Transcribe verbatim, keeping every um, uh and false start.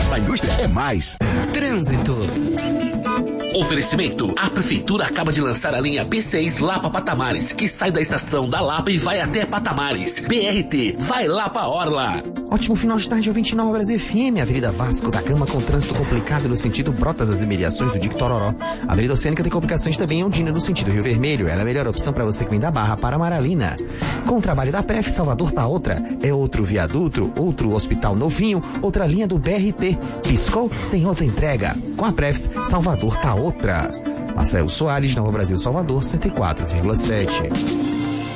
A indústria é mais. Trânsito. Oferecimento. A Prefeitura acaba de lançar a linha B seis Lapa Patamares, que sai da estação da Lapa e vai até Patamares. B R T, vai lá pra Orla. Ótimo final de tarde, ouvinte Nova Brasil F M. Avenida Vasco da Gama com trânsito complicado no sentido Brotas das imediações do Dique Tororó. A Avenida Oceânica tem complicações também em Ondina no sentido Rio Vermelho. Ela é a melhor opção para você que vem da Barra para Maralina. Com o trabalho da P R E F, Salvador tá outra. É outro viaduto, outro hospital novinho, outra linha do B R T. Piscou, tem outra entrega. Com a P R E F, Salvador tá outra. Marcelo Soares, Nova Brasil Salvador, cento e quatro vírgula sete.